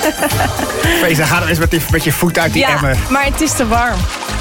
Feza, ga er eens met je voet uit die emmer. Maar het is te warm.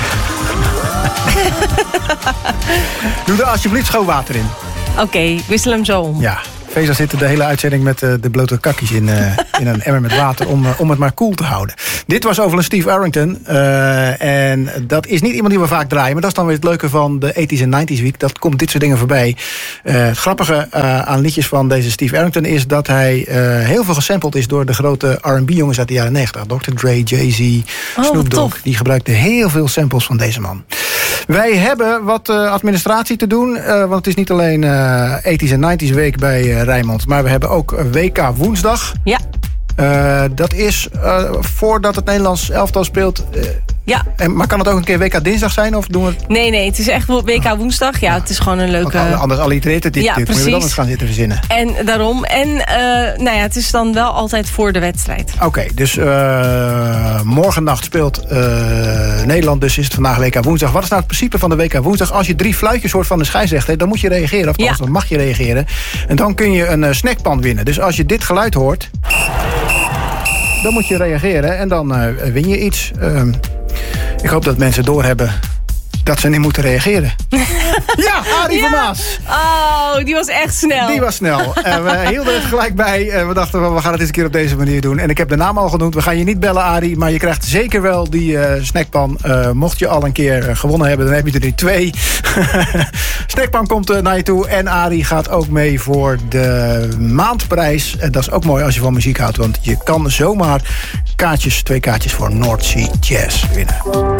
Doe er alsjeblieft schoon water in. Oké, wissel hem zo om. Ja. Feza zit de hele uitzending met de blote kakkies in een emmer met water om het maar koel te houden. Dit was overigens Steve Arrington. En dat is niet iemand die we vaak draaien. Maar dat is dan weer het leuke van de 80s en 90s week. Dat komt dit soort dingen voorbij. Het grappige aan liedjes van deze Steve Arrington is dat hij heel veel gesampled is door de grote R&B-jongens uit de jaren 90. Dr. Dre, Jay-Z, Snoop Dogg. Die gebruikten heel veel samples van deze man. Wij hebben wat administratie te doen. Want het is niet alleen 80s en 90s week bij Rijnmond. Maar we hebben ook WK woensdag. Ja. Dat is voordat het Nederlands elftal speelt. Ja. Maar kan het ook een keer WK dinsdag zijn? Of doen we het... Nee, het is echt WK woensdag. Ja, het is gewoon een leuke... Anders allitereert het. Dit moeten we dan eens gaan zitten verzinnen. En daarom. En het is dan wel altijd voor de wedstrijd. Oké, dus morgennacht speelt Nederland. Dus is het vandaag WK woensdag. Wat is nou het principe van de WK woensdag? Als je 3 fluitjes hoort van de scheidsrechter, dan moet je reageren. Of dan mag je reageren. En dan kun je een snackpan winnen. Dus als je dit geluid hoort, dan moet je reageren. En dan win je iets. Ik hoop dat mensen doorhebben dat ze niet moeten reageren. Ja, Arie van Maas. Oh, die was echt snel. Die was snel. We hielden het gelijk bij. We dachten, we gaan het eens een keer op deze manier doen. En ik heb de naam al genoemd. We gaan je niet bellen, Arie. Maar je krijgt zeker wel die snackpan. Mocht je al een keer gewonnen hebben, dan heb je er nu 2. Snackpan komt naar je toe. En Arie gaat ook mee voor de maandprijs. Dat is ook mooi als je van muziek houdt. Want je kan zomaar 2 kaartjes voor North Sea Jazz winnen.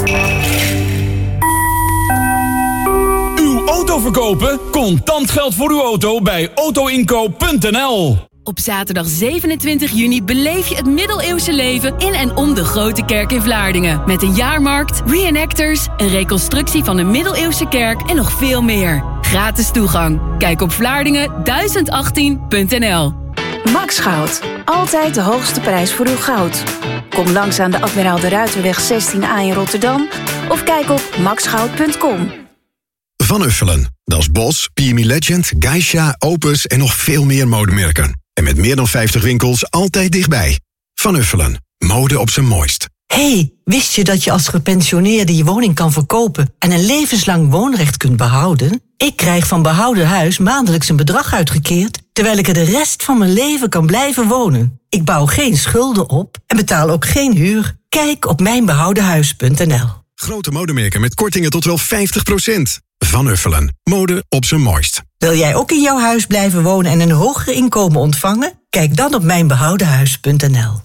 Auto verkopen? Contant geld voor uw auto bij autoinkoop.nl. Op zaterdag 27 juni beleef je het middeleeuwse leven in en om de Grote Kerk in Vlaardingen. Met een jaarmarkt, reenactors, een reconstructie van de middeleeuwse kerk en nog veel meer. Gratis toegang. Kijk op Vlaardingen1018.nl. Max Goud. Altijd de hoogste prijs voor uw goud. Kom langs aan de Admiraal de Ruiterweg 16A in Rotterdam of kijk op maxgoud.com. Van Uffelen. Dat is Bos, PME Legend, Geisha, Opus en nog veel meer modemerken. En met meer dan 50 winkels altijd dichtbij. Van Uffelen. Mode op zijn mooist. Hey, wist je dat je als gepensioneerde je woning kan verkopen en een levenslang woonrecht kunt behouden? Ik krijg van Behouden Huis maandelijks een bedrag uitgekeerd, terwijl ik er de rest van mijn leven kan blijven wonen. Ik bouw geen schulden op en betaal ook geen huur. Kijk op mijnbehoudenhuis.nl. Grote modemerken met kortingen tot wel 50%. Van Uffelen. Mode op zijn mooist. Wil jij ook in jouw huis blijven wonen en een hoger inkomen ontvangen? Kijk dan op mijnbehoudenhuis.nl.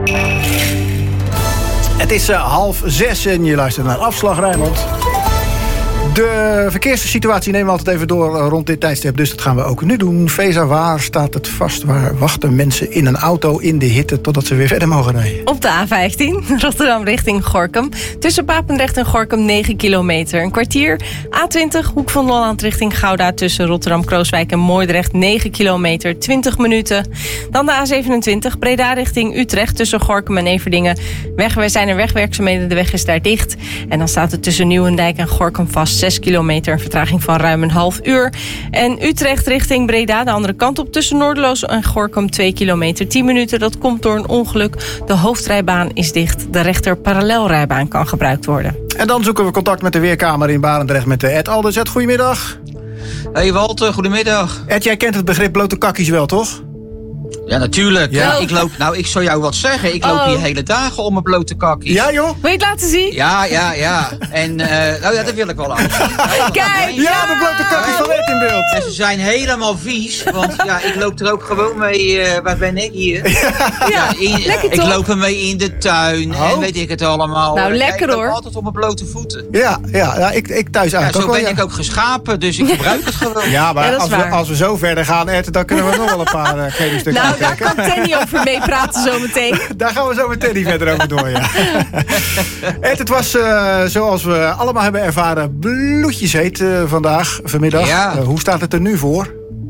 Het is 5:30 en je luistert naar Afslag Rijnmond. De verkeerssituatie nemen we altijd even door rond dit tijdstip. Dus dat gaan we ook nu doen. Feza, waar staat het vast? Waar wachten mensen in een auto in de hitte totdat ze weer verder mogen rijden? Op de A15, Rotterdam richting Gorinchem. Tussen Papendrecht en Gorinchem 9 kilometer. Een kwartier. A20, Hoek van Holland richting Gouda. Tussen Rotterdam, Krooswijk en Moordrecht 9 kilometer, 20 minuten. Dan de A27, Breda richting Utrecht. Tussen Gorinchem en Everdingen. We zijn er wegwerkzaamheden, de weg is daar dicht. En dan staat het tussen Nieuwendijk en Gorinchem vast 6 kilometer, een vertraging van ruim een half uur. En Utrecht richting Breda, de andere kant op, tussen Noorderloos en Gorinchem 2 kilometer, 10 minuten. Dat komt door een ongeluk. De hoofdrijbaan is dicht. De rechter parallelrijbaan kan gebruikt worden. En dan zoeken we contact met de Weerkamer in Barendrecht met Ed Alders. Ed, goedemiddag. Hey Walter, goedemiddag. Ed, jij kent het begrip blote kakkies wel, toch? Ja, natuurlijk. Ja. Ik zou jou wat zeggen. Ik loop hier hele dagen om mijn blote kakkies. Ja, joh? Wil je het laten zien? Ja. En dat wil ik wel aan. Kijk! Ja, de blote kakkies van Ed in beeld. En ze zijn helemaal vies. Want ik loop er ook gewoon mee. Waar ben ik hier? Ja, lekker ik toch? loop ermee in de tuin. En weet ik het allemaal. Nou, lekker ik hoor. loop altijd op mijn blote voeten. Ja, ik thuis eigenlijk Zo ook wel. ben ik ook geschapen. Dus ik gebruik het gewoon. Ja, maar Ja, als we zo verder gaan, Ed, dan kunnen we nog wel een paar kledingstukken Nou, daar aantrekken. kan Tenny over meepraten zometeen. Daar gaan we zo meteen niet verder over door, ja. Ed, het was zoals we allemaal hebben ervaren bloedjesheet vanmiddag. Ja. Hoe staat het er nu voor?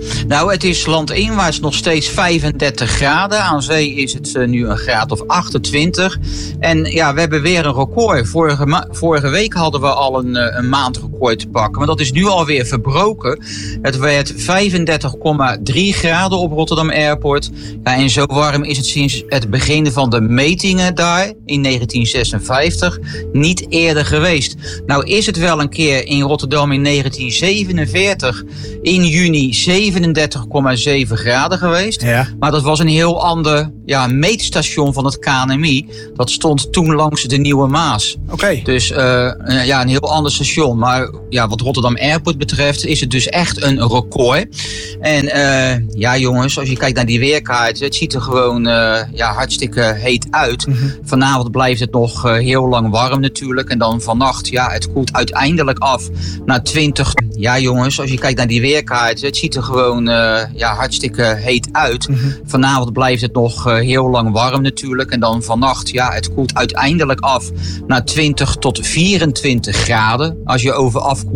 Nou, het is landinwaarts nog steeds 35 graden. Aan zee is het nu een graad of 28. En ja, we hebben weer een record. Vorige week hadden we al een maandrecord te pakken. Maar dat is nu alweer verbroken. Het werd 35,3 graden op Rotterdam Airport. Ja, en zo warm is het sinds het begin van de metingen daar in 1956 niet eerder geweest. Nou is het wel een keer in Rotterdam in 1947 in juni 37,7 graden geweest. Ja. Maar dat was een heel ander meetstation van het KNMI. Dat stond toen langs de Nieuwe Maas. Okay. Dus een heel ander station. Maar ja, wat Rotterdam Airport betreft is het dus echt een record. En jongens, als je kijkt naar die weerkaart, het ziet er gewoon hartstikke heet uit. Mm-hmm. Vanavond blijft het nog heel lang warm natuurlijk. En dan vannacht, het koelt uiteindelijk af naar 20. Ja jongens, als je kijkt naar die weerkaart, het ziet er gewoon hartstikke heet uit. Mm-hmm. Vanavond blijft het nog heel lang warm natuurlijk. En dan vannacht, het koelt uiteindelijk af naar 20 tot 24 graden. Als je over afkoelt